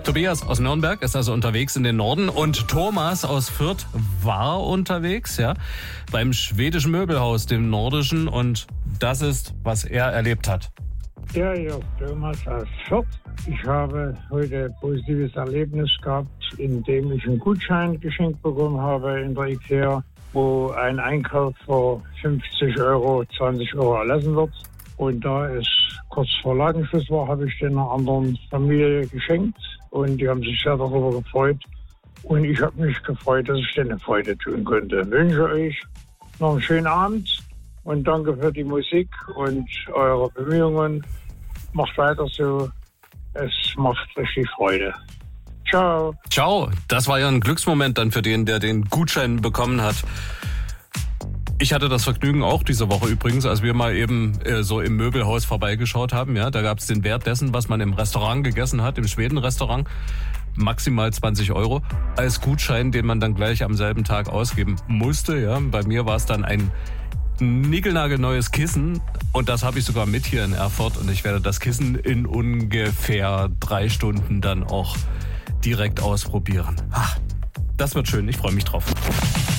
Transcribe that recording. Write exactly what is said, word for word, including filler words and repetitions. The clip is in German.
Tobias aus Nürnberg ist also unterwegs in den Norden und Thomas aus Fürth war unterwegs, ja, beim schwedischen Möbelhaus, dem nordischen, und das ist, was er erlebt hat. Ja, ja, Thomas aus Fürth. Ich habe heute ein positives Erlebnis gehabt, indem ich einen Gutschein geschenkt bekommen habe in der IKEA, wo ein Einkauf für fünfzig Euro, zwanzig Euro erlassen wird. Und da es kurz vor Ladenschluss war, habe ich den einer anderen Familie geschenkt und die haben sich sehr darüber gefreut. Und ich habe mich gefreut, dass ich denen eine Freude tun konnte. Ich wünsche euch noch einen schönen Abend und danke für die Musik und eure Bemühungen. Macht weiter so, es macht richtig Freude. Ciao. Ciao, das war ja ein Glücksmoment dann für den, der den Gutschein bekommen hat. Ich hatte das Vergnügen auch diese Woche übrigens, als wir mal eben äh, so im Möbelhaus vorbeigeschaut haben. Ja, da gab es den Wert dessen, was man im Restaurant gegessen hat, im Schweden-Restaurant, maximal zwanzig Euro als Gutschein, den man dann gleich am selben Tag ausgeben musste. Ja, bei mir war es dann ein niegelnagelneues Kissen und das habe ich sogar mit hier in Erfurt und ich werde das Kissen in ungefähr drei Stunden dann auch direkt ausprobieren. Ach, das wird schön, ich freue mich drauf.